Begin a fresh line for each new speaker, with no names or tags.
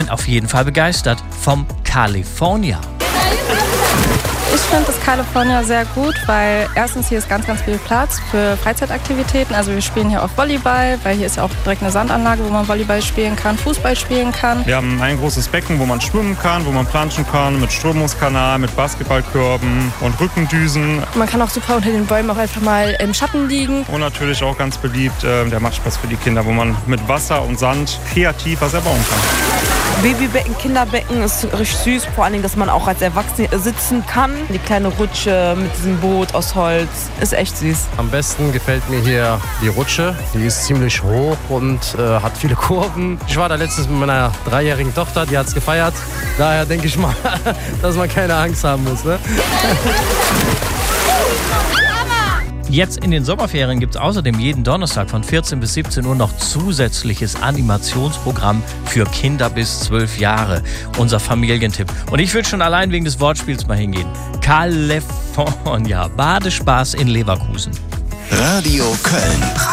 bin auf jeden Fall begeistert vom California.
Ich finde das California sehr gut, weil erstens hier ist ganz, ganz viel Platz für Freizeitaktivitäten. Also wir spielen hier auch Volleyball, weil hier ist ja auch direkt eine Sandanlage, wo man Volleyball spielen kann, Fußball spielen kann.
Wir haben ein großes Becken, wo man schwimmen kann, wo man planschen kann, mit Strömungskanal, mit Basketballkörben und Rückendüsen.
Man kann auch super unter den Bäumen auch einfach mal im Schatten liegen.
Und natürlich auch ganz beliebt der Matschplatz für die Kinder, wo man mit Wasser und Sand kreativ was erbauen kann.
Babybecken, Kinderbecken ist richtig süß, vor allem, dass man auch als Erwachsene sitzen kann. Die kleine Rutsche mit diesem Boot aus Holz ist echt süß.
Am besten gefällt mir hier die Rutsche. Die ist ziemlich hoch und hat viele Kurven. Ich war da letztens mit meiner 3-jährigen Tochter, die hat es gefeiert. Daher denke ich mal, dass man keine Angst haben muss. Ne?
Jetzt in den Sommerferien gibt es außerdem jeden Donnerstag von 14 bis 17 Uhr noch zusätzliches Animationsprogramm für Kinder bis 12 Jahre. Unser Familientipp. Und ich will schon allein wegen des Wortspiels mal hingehen. California, Badespaß in Leverkusen.
Radio Köln.